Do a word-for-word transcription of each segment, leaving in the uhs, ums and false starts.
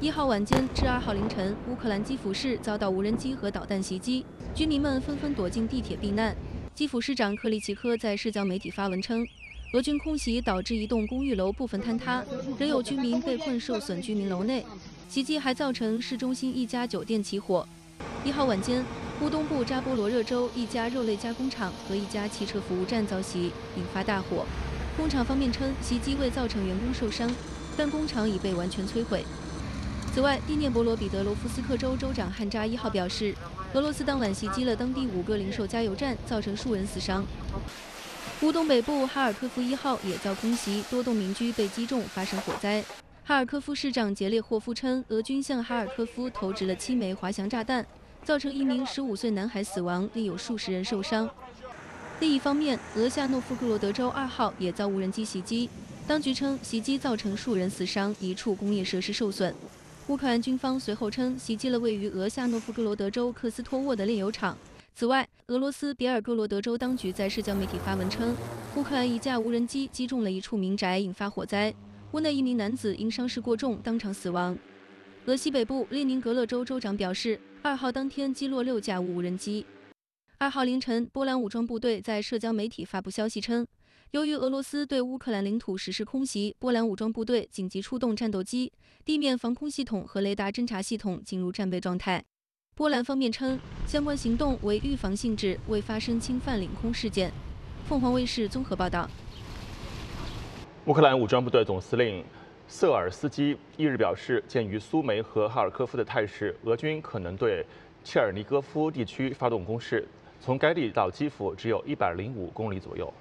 一号晚间至二号凌晨，乌克兰基辅市遭到无人机和导弹袭击，居民们纷纷躲进地铁避难。基辅市长克里奇科在社交媒体发文称，俄军空袭导致一栋公寓楼部分坍塌，仍有居民被困受损居民楼内。袭击还造成市中心一家酒店起火。一号晚间，乌东部扎波罗热州一家肉类加工厂和一家汽车服务站遭袭，引发大火。工厂方面称，袭击未造成员工受伤，但工厂已被完全摧毁。此外，第聂伯罗彼得罗夫斯克州州长汉扎一号表示，俄罗斯当晚袭击了当地五个零售加油站，造成数人死伤。乌东北部哈尔科夫一号也遭空袭，多栋民居被击中，发生火灾。哈尔科夫市长杰列霍夫称，俄军向哈尔科夫投掷了七枚滑翔炸弹，造成一名十五岁男孩死亡，另有数十人受伤。另一方面，俄夏诺夫哥罗德州二号也遭无人机袭击，当局称袭击造成数人死伤，一处工业设施受损。乌克兰军方随后称，袭击了位于俄夏诺夫哥罗德州克斯托沃的炼油厂。此外，俄罗斯别尔哥罗德州当局在社交媒体发文称，乌克兰一架无人机击中了一处民宅，引发火灾，屋内一名男子因伤势过重当场死亡。俄西北部列宁格勒州州长表示，二号当天击落六架无人机。二号凌晨，波兰武装部队在社交媒体发布消息称，由于俄罗斯对乌克兰领土实施空袭，波兰武装部队紧急出动战斗机、地面防空系统和雷达侦察系统进入战备状态。波兰方面称，相关行动为预防性质，未发生侵犯领空事件。凤凰卫视综合报道。 乌克兰武装部队总司令瑟尔斯基一日表示，鉴于苏梅和哈尔科夫的态势，俄军可能对切尔尼戈夫地区发动攻势，从该地到基辅只有一百零五公里左右。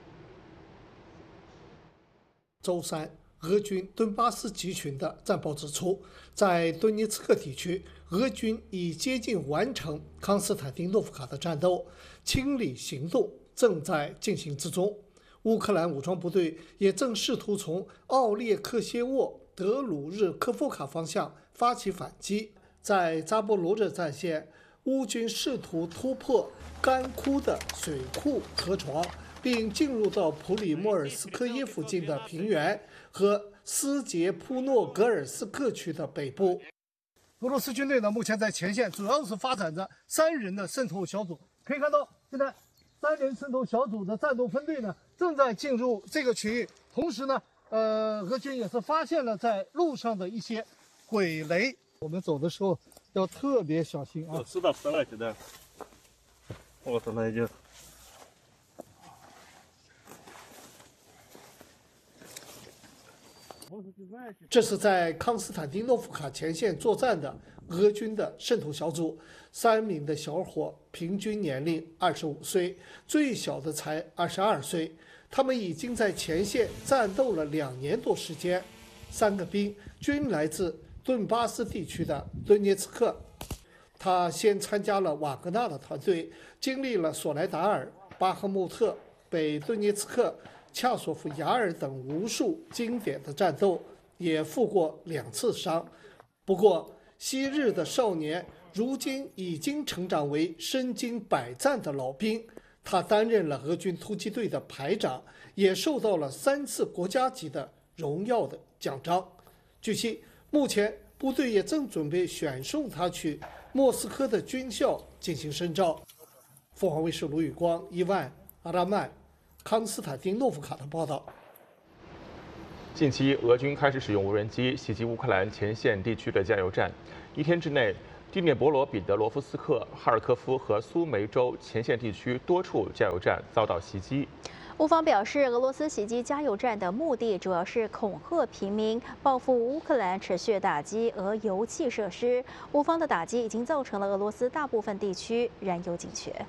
周三，俄军顿巴斯集群的战报指出，在顿涅茨克地区，俄军已接近完成康斯坦丁诺夫卡的战斗，清理行动正在进行之中。乌克兰武装部队也正试图从奥列克谢沃德鲁日科夫卡方向发起反击。在扎波罗热战线，乌军试图突破干枯的水库河床，并进入到普里莫尔斯科耶附近的平原和斯捷普诺格尔斯克区的北部。俄罗斯军队呢，目前在前线主要是发展着三人的渗透小组。可以看到，现在三人渗透小组的战斗分队呢，正在进入这个区域。同时呢，呃，俄军也是发现了在路上的一些鬼雷。我们走的时候要特别小心啊！ 知道死了，现在我操，那就。 这是在康斯坦丁诺夫卡前线作战的俄军的渗透小组，三名的小伙平均年龄二十五岁，最小的才二十二岁。他们已经在前线战斗了两年多时间。三个兵均来自顿巴斯地区的顿涅茨克。他先参加了瓦格纳的团队，经历了索莱达尔、巴赫穆特、北顿涅茨克、恰索夫雅尔等无数经典的战斗，也负过两次伤。不过，昔日的少年如今已经成长为身经百战的老兵。他担任了俄军突击队的排长，也受到了三次国家级的荣耀的奖章。据悉，目前部队也正准备选送他去莫斯科的军校进行深造。凤凰卫视卢宇光、伊万、阿拉曼、康斯坦丁诺夫卡的报道。 近期，俄军开始使用无人机袭击乌克兰前线地区的加油站。一天之内，第聂伯罗彼得罗夫斯克、哈尔科夫和苏梅州前线地区多处加油站遭到袭击。 乌方表示，俄罗斯袭击加油站的目的主要是恐吓平民，报复乌克兰持续打击俄油气设施。乌方的打击已经造成了俄罗斯大部分地区燃油紧缺。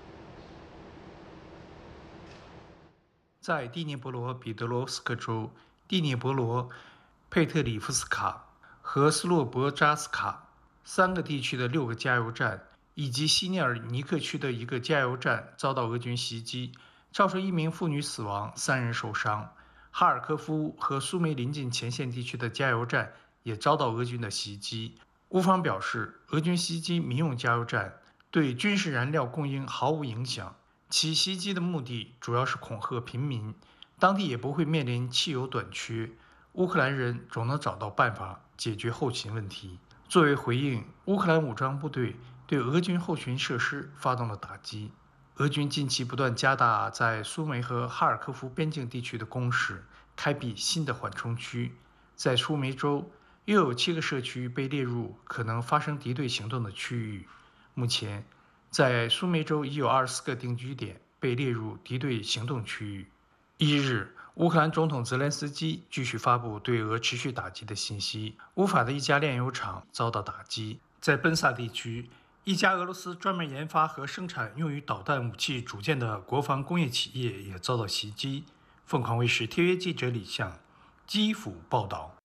在第聂伯罗彼得罗夫斯克州、第聂伯罗佩特里夫斯卡和斯洛伯扎斯卡三个地区的六个加油站，以及西涅尔尼克区的一个加油站遭到俄军袭击，造成一名妇女死亡，三人受伤。哈尔科夫和苏梅临近前线地区的加油站也遭到俄军的袭击。乌方表示，俄军袭击民用加油站对军事燃料供应毫无影响，其袭击的目的主要是恐吓平民，当地也不会面临汽油短缺，乌克兰人总能找到办法解决后勤问题。作为回应，乌克兰武装部队对俄军后勤设施发动了打击。俄军近期不断加大在苏梅和哈尔科夫边境地区的攻势，开辟新的缓冲区。在苏梅州，又有七个社区被列入可能发生敌对行动的区域。目前，在苏梅州已有二十四个定居点被列入敌对行动区域。一日，乌克兰总统泽连斯基继续发布对俄持续打击的信息。乌法的一家炼油厂遭到打击。在奔萨地区，一家俄罗斯专门研发和生产用于导弹武器组件的国防工业企业也遭到袭击。凤凰卫视特约记者李向基辅报道。